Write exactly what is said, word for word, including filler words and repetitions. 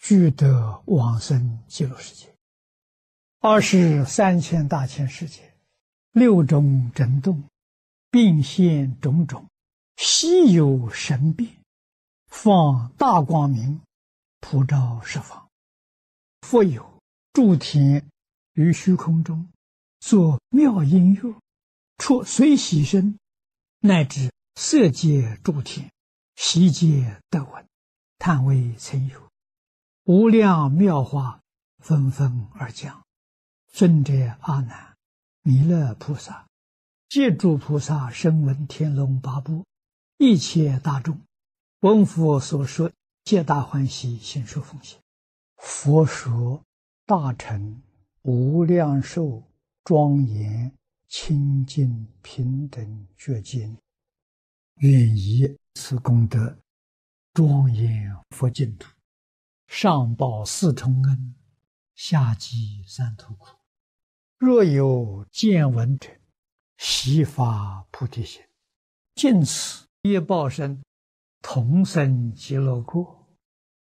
具得往生极乐世界。二十三千大千世界，六种震动，并现种种，稀有神变，放大光明，普照十方。复有诸天于虚空中，作妙音乐，出随喜声，乃至色界诸天，悉皆得闻，叹为曾有。无量妙法纷纷而降。尊者阿难、弥勒菩萨、借诸菩萨声闻天龙八部一切大众，闻佛所说，皆大欢喜，心受奉献。佛说大乘无量寿庄严清净平等觉经，愿以此功德庄严佛净土，上报四重恩，下济三途苦。若有见闻者，悉发菩提心，尽此业报身，同生极乐国。